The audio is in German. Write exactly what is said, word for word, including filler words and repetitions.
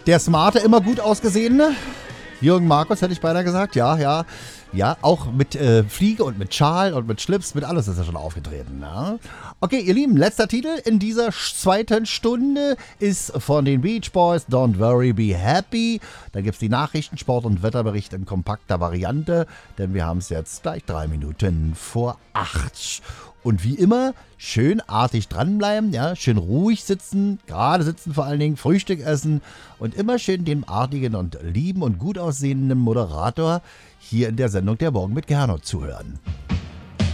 Der smarte, immer gut ausgesehene Jürgen Markus, hätte ich beinahe gesagt. Ja, ja. Ja, auch mit äh, Fliege und mit Schal und mit Schlips, mit alles ist er schon aufgetreten. Ja? Okay, ihr Lieben, letzter Titel in dieser zweiten Stunde ist von den Beach Boys, Don't Worry, Be Happy. Da gibt es die Nachrichten, Sport- und Wetterbericht in kompakter Variante, denn wir haben es jetzt gleich drei Minuten vor acht. Und wie immer, schön artig dranbleiben, ja, schön ruhig sitzen, gerade sitzen vor allen Dingen, Frühstück essen und immer schön dem artigen und lieben und gut aussehenden Moderator hier in der Sendung Der Morgen mit Gernot zuhören.